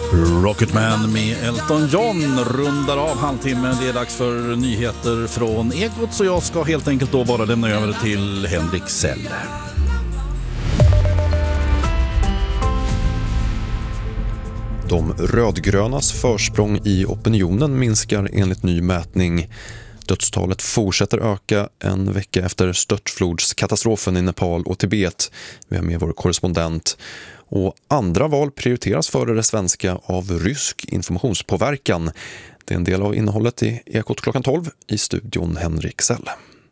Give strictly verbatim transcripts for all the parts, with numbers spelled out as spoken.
Rocketman med Elton John rundar av halvtimmen. Det är dags för nyheter från Ekot, så jag ska helt enkelt då bara lämna över till Henrik Sell. De rödgrönas försprång i opinionen minskar enligt ny mätning. Dödstalet fortsätter öka en vecka efter störtflodskatastrofen i Nepal och Tibet. Vi har med vår korrespondent. Och andra val prioriteras före det svenska av rysk informationspåverkan. Det är en del av innehållet i Ekot klockan tolv, i studion Henrik Sell.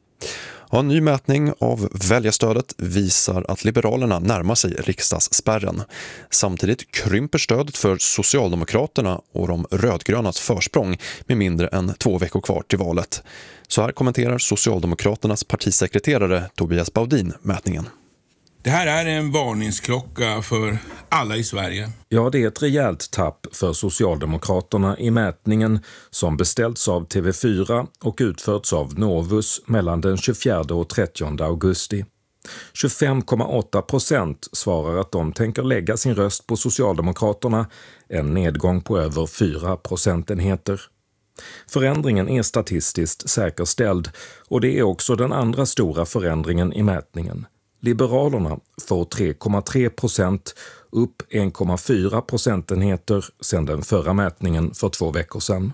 Ja, en ny mätning av väljarstödet visar att Liberalerna närmar sig riksdagsspärren. Samtidigt krymper stödet för Socialdemokraterna och de rödgrönas försprång med mindre än två veckor kvar till valet. Så här kommenterar Socialdemokraternas partisekreterare Tobias Baudin mätningen. Det här är en varningsklocka för alla i Sverige. Ja, det är ett rejält tapp för Socialdemokraterna i mätningen som beställts av T V fyra och utförts av Novus mellan den tjugofjärde och trettionde augusti. tjugofem komma åtta procent svarar att de tänker lägga sin röst på Socialdemokraterna, en nedgång på över fyra procentenheter. Förändringen är statistiskt säkerställd och det är också den andra stora förändringen i mätningen. Liberalerna får tre komma tre procent, upp en komma fyra procentenheter sedan den förra mätningen för två veckor sedan.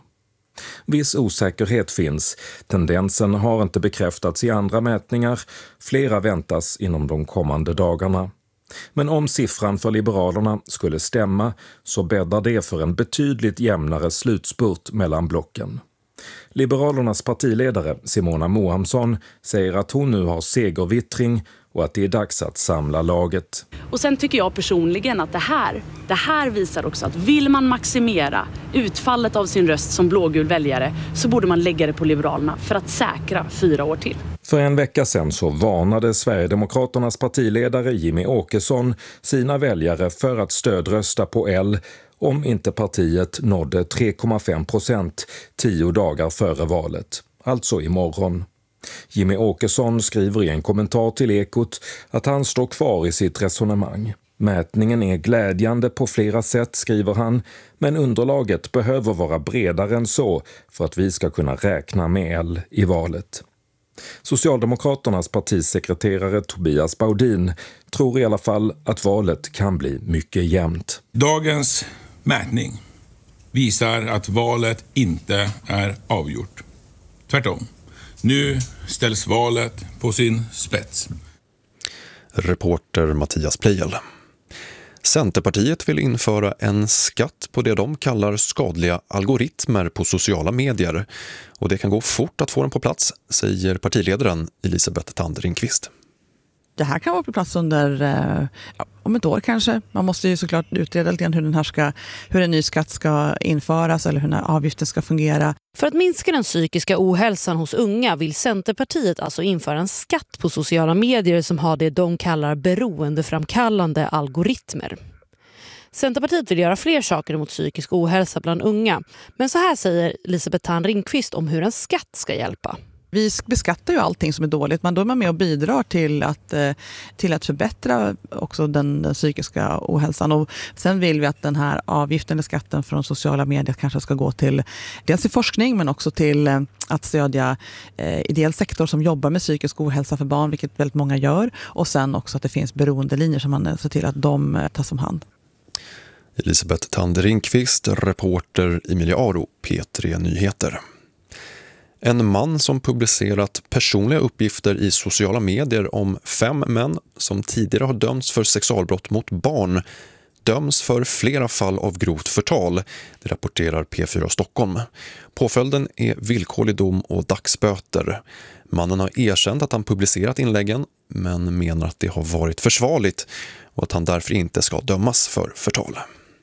Viss osäkerhet finns. Tendensen har inte bekräftats i andra mätningar. Flera väntas inom de kommande dagarna. Men om siffran för Liberalerna skulle stämma så bäddar det för en betydligt jämnare slutspurt mellan blocken. Liberalernas partiledare Simona Mohamsson säger att hon nu har segervittring och att det är dags att samla laget. Och sen tycker jag personligen att det här, det här visar också att vill man maximera utfallet av sin röst som blågul väljare så borde man lägga det på Liberalerna för att säkra fyra år till. För en vecka sedan så varnade Sverigedemokraternas partiledare Jimmie Åkesson sina väljare för att stödrösta på L om inte partiet nådde tre komma fem procent tio dagar före valet, alltså imorgon. Jimmie Åkesson skriver i en kommentar till Ekot att han står kvar i sitt resonemang. Mätningen är glädjande på flera sätt, skriver han, men underlaget behöver vara bredare än så för att vi ska kunna räkna med L i valet. Socialdemokraternas partisekreterare Tobias Baudin tror i alla fall att valet kan bli mycket jämnt. Dagens mätning visar att valet inte är avgjort. Tvärtom. Nu ställs valet på sin spets. Reporter Mattias Plejel. Centerpartiet vill införa en skatt på det de kallar skadliga algoritmer på sociala medier. Och det kan gå fort att få den på plats, säger partiledaren Elisabeth Thand Ringqvist. Det här kan vara på plats under eh, om ett år kanske. Man måste ju såklart utreda lite grann hur, den här ska, hur en ny skatt ska införas eller hur den här avgiften ska fungera. För att minska den psykiska ohälsan hos unga vill Centerpartiet alltså införa en skatt på sociala medier som har det de kallar beroendeframkallande algoritmer. Centerpartiet vill göra fler saker mot psykisk ohälsa bland unga. Men så här säger Elisabeth Thand Ringqvist om hur en skatt ska hjälpa. Vi beskattar ju allting som är dåligt, men då är man med och bidrar till att, till att förbättra också den, den psykiska ohälsan. Och sen vill vi att den här avgiften eller skatten från sociala medier kanske ska gå till dels till forskning men också till att stödja eh, ideell sektor som jobbar med psykisk ohälsa för barn, vilket väldigt många gör. Och sen också att det finns beroendelinjer som man ser till att de eh, tas om hand. Elisabeth Thand Ringqvist, reporter Emilia Aro, P tre Nyheter. En man som publicerat personliga uppgifter i sociala medier om fem män som tidigare har dömts för sexualbrott mot barn döms för flera fall av grovt förtal, det rapporterar P fyra Stockholm. Påföljden är villkorlig dom och dagsböter. Mannen har erkänt att han publicerat inläggen men menar att det har varit försvarligt och att han därför inte ska dömas för förtal.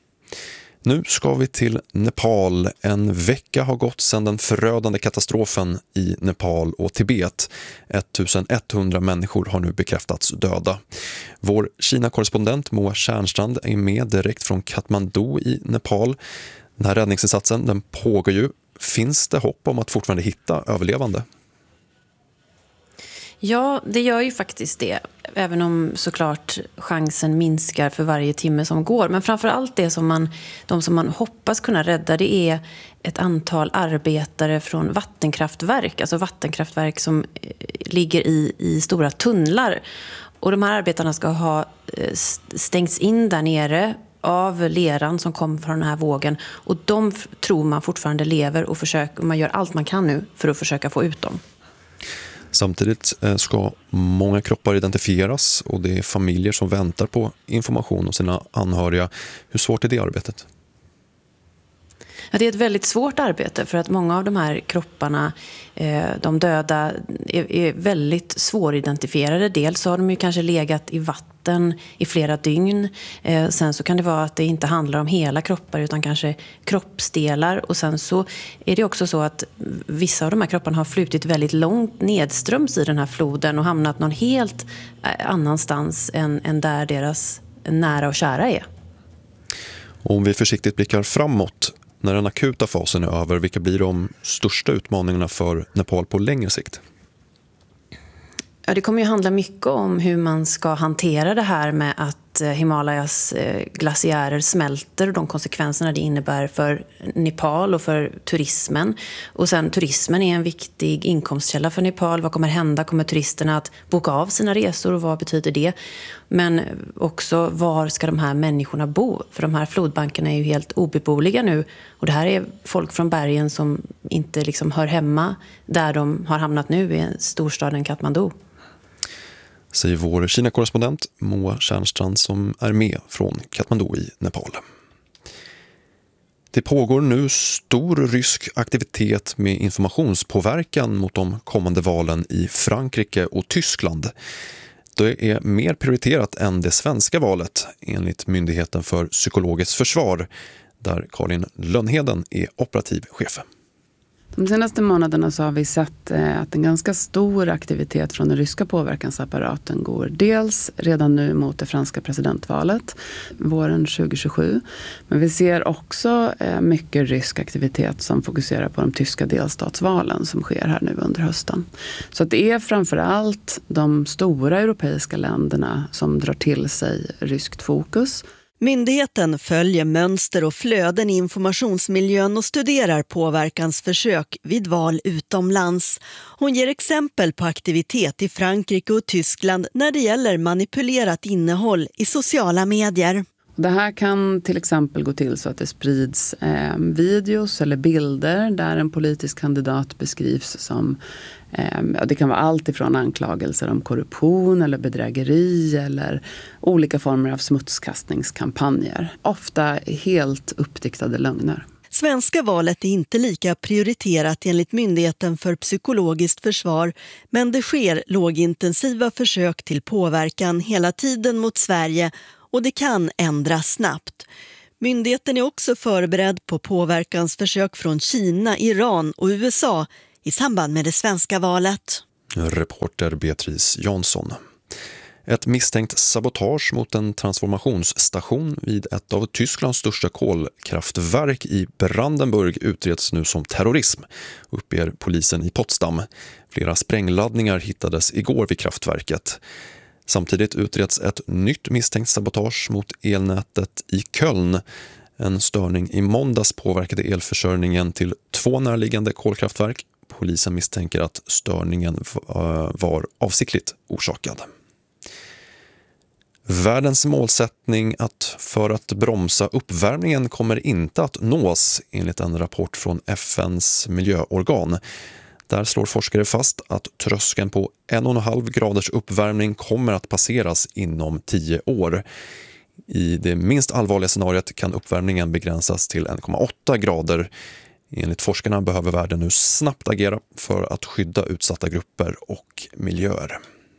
Nu ska vi till Nepal. En vecka har gått sedan den förödande katastrofen i Nepal och Tibet. ettusenetthundra människor har nu bekräftats döda. Vår Kina-korrespondent Moa Tjärnstrand är med direkt från Kathmandu i Nepal. Den här räddningsinsatsen den pågår ju. Finns det hopp om att fortfarande hitta överlevande? Ja, det gör ju faktiskt det. Även om såklart chansen minskar för varje timme som går. Men framförallt det som man, de som man hoppas kunna rädda, det är ett antal arbetare från vattenkraftverk. Alltså vattenkraftverk som ligger i, i stora tunnlar. Och de här arbetarna ska ha stängts in där nere av leran som kom från den här vågen. Och de tror man fortfarande lever och försöker, man gör allt man kan nu för att försöka få ut dem. Samtidigt ska många kroppar identifieras och det är familjer som väntar på information om sina anhöriga. Hur svårt är det arbetet? Ja, det är ett väldigt svårt arbete för att många av de här kropparna, de döda, är väldigt svåridentifierade. Dels har de ju kanske legat i vatten i flera dygn. Sen så kan det vara att det inte handlar om hela kroppar utan kanske kroppsdelar. Och sen så är det också så att vissa av de här kropparna har flutit väldigt långt nedströms i den här floden och hamnat någon helt annanstans än, än där deras nära och kära är. Om vi försiktigt blickar framåt, när den akuta fasen är över, vilka blir de största utmaningarna för Nepal på längre sikt? Ja, det kommer ju handla mycket om hur man ska hantera det här med att Himalayas glaciärer smälter och de konsekvenserna det innebär för Nepal och för turismen. Och sen turismen är en viktig inkomstkälla för Nepal. Vad kommer hända? Kommer turisterna att boka av sina resor och vad betyder det? Men också var ska de här människorna bo? För de här flodbankerna är ju helt obeboeliga nu. Och det här är folk från bergen som inte liksom hör hemma där de har hamnat nu i storstaden Kathmandu. Säger vår Kina-korrespondent Moa Tjärnstrand som är med från Kathmandu i Nepal. Det pågår nu stor rysk aktivitet med informationspåverkan mot de kommande valen i Frankrike och Tyskland. Det är mer prioriterat än det svenska valet enligt Myndigheten för psykologiskt försvar där Karin Lönnheden är operativ chef. De senaste månaderna så har vi sett att en ganska stor aktivitet från den ryska påverkansapparaten går dels redan nu mot det franska presidentvalet våren tjugohundratjugosju. Men vi ser också mycket rysk aktivitet som fokuserar på de tyska delstatsvalen som sker här nu under hösten. Så att det är framförallt de stora europeiska länderna som drar till sig ryskt fokus. Myndigheten följer mönster och flöden i informationsmiljön och studerar påverkansförsök vid val utomlands. Hon ger exempel på aktivitet i Frankrike och Tyskland när det gäller manipulerat innehåll i sociala medier. Det här kan till exempel gå till så att det sprids eh, videos eller bilder där en politisk kandidat beskrivs som eh, det kan vara allt ifrån anklagelser om korruption eller bedrägeri eller olika former av smutskastningskampanjer. Ofta helt uppdiktade lögner. Svenska valet är inte lika prioriterat enligt Myndigheten för psykologiskt försvar, men det sker lågintensiva försök till påverkan hela tiden mot Sverige och det kan ändras snabbt. Myndigheten är också förberedd på påverkansförsök från Kina, Iran och U S A i samband med det svenska valet. Reporter Beatrice Jansson. Ett misstänkt sabotage mot en transformationsstation vid ett av Tysklands största kolkraftverk i Brandenburg utreds nu som terrorism, uppger polisen i Potsdam. Flera sprängladdningar hittades igår vid kraftverket. Samtidigt utreds ett nytt misstänkt sabotage mot elnätet i Köln. En störning i måndags påverkade elförsörjningen till två närliggande kolkraftverk. Polisen misstänker att störningen var avsiktligt orsakad. Världens målsättning att för att bromsa uppvärmningen kommer inte att nås enligt en rapport från F N:s miljöorgan. Där slår forskare fast att tröskeln på en och en halv graders uppvärmning kommer att passeras inom tio år. I det minst allvarliga scenariot kan uppvärmningen begränsas till en komma åtta grader. Enligt forskarna behöver världen nu snabbt agera för att skydda utsatta grupper och miljöer.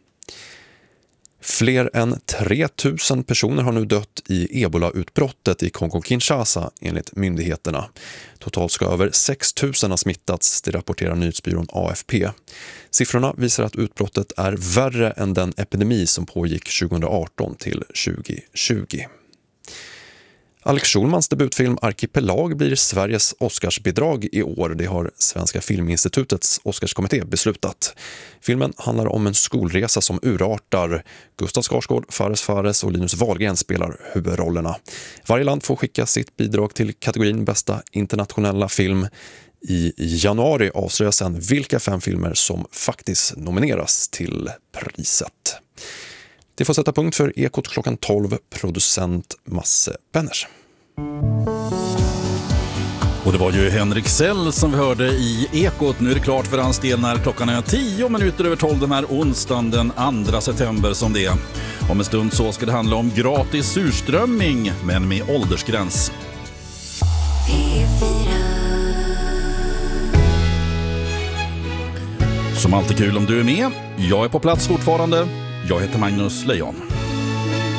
Fler än tre tusen personer har nu dött i Ebola-utbrottet i Kongo-Kinshasa enligt myndigheterna. Totalt ska över sex tusen ha smittats, det rapporterar nyhetsbyrån A F P. Siffrorna visar att utbrottet är värre än den epidemi som pågick tjugoarton till tjugohundratjugo. Alex Schulmans debutfilm Arkipelag blir Sveriges Oscarsbidrag i år. Det har Svenska Filminstitutets Oscarskommitté beslutat. Filmen handlar om en skolresa som urartar. Gustav Skarsgård, Fares Fares och Linus Wahlgren spelar huvudrollerna. Varje land får skicka sitt bidrag till kategorin bästa internationella film. I januari avslöjas sen vilka fem filmer som faktiskt nomineras till priset. Det får sätta punkt för Ekot klockan tolv, producent Masse Benners. Och det var ju Henrik Sell som vi hörde i Ekot. Nu är det klart för hans del när klockan är tio minuter över tolv den här onsdagen den andra september som det är. Om en stund så ska det handla om gratis surströmming men med åldersgräns. Som alltid kul om du är med. Jag är på plats fortfarande. Jag heter Magnus Lejon.